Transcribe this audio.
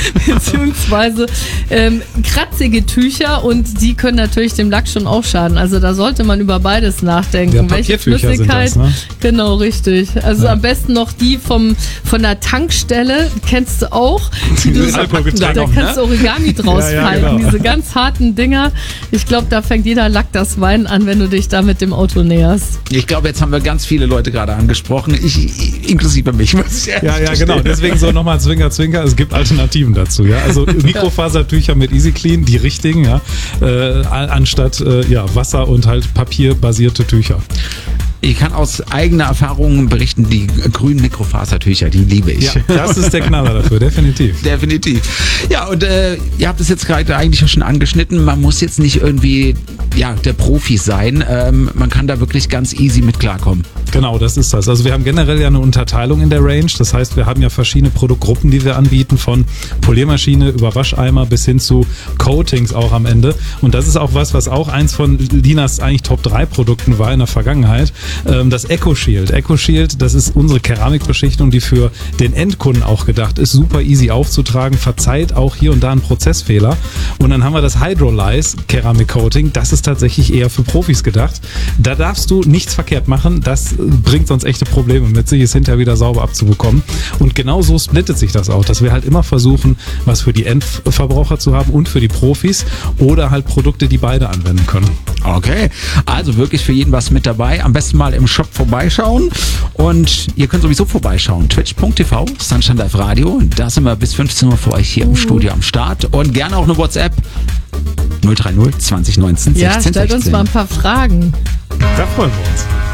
beziehungsweise kratzige Tücher und die können natürlich dem Lack schon auch schaden. Also da sollte man über beides nachdenken. Ja, welche Papiertücher Flüssigkeit? sind das, ne? Genau, richtig. Also am besten noch die von der Tankstelle, kennst du auch. Da kannst du Origami draus falten. Genau. Diese ganz harten Dinger. Ich glaube, da fängt jeder Lack das Weinen an, wenn du dich da mit dem Auto näherst. Ich glaube, jetzt haben wir ganz viele Leute gerade angesprochen, ich inklusive mich. Ja, genau. Deswegen so nochmal Zwinker, Zwinker. Es gibt Alternativen dazu. Ja? Also Mikrofasertücher mit Easy Clean, die richtigen, ja? Anstatt Wasser- und halt papierbasierte Tücher. Ich kann aus eigener Erfahrung berichten, die grünen Mikrofasertücher, die liebe ich. Ja, das ist der Knaller dafür, definitiv. Definitiv. Ja, und ihr habt es jetzt gerade eigentlich schon angeschnitten, man muss jetzt nicht irgendwie der Profi sein, man kann da wirklich ganz easy mit klarkommen. Genau, das ist das. Also wir haben generell ja eine Unterteilung in der Range, das heißt, wir haben ja verschiedene Produktgruppen, die wir anbieten, von Poliermaschine über Wascheimer bis hin zu Coatings auch am Ende. Und das ist auch was auch eins von Linas eigentlich Top 3 Produkten war in der Vergangenheit. Das EcoShield. EcoShield, das ist unsere Keramikbeschichtung, die für den Endkunden auch gedacht ist, super easy aufzutragen, verzeiht auch hier und da einen Prozessfehler. Und dann haben wir das Hydrolyze Keramik-Coating, das ist tatsächlich eher für Profis gedacht. Da darfst du nichts verkehrt machen, das bringt sonst echte Probleme mit sich, es hinterher wieder sauber abzubekommen. Und genau so splittet sich das auch, dass wir halt immer versuchen, was für die Endverbraucher zu haben und für die Profis oder halt Produkte, die beide anwenden können. Okay, also wirklich für jeden was mit dabei. Am besten mal im Shop vorbeischauen und ihr könnt sowieso vorbeischauen. Twitch.tv, Sunshine Live Radio. Da sind wir bis 15 Uhr für euch hier im Studio am Start und gerne auch eine WhatsApp 030 20 19 16 16. Ja, stellt uns mal ein paar Fragen. Da freuen wir uns.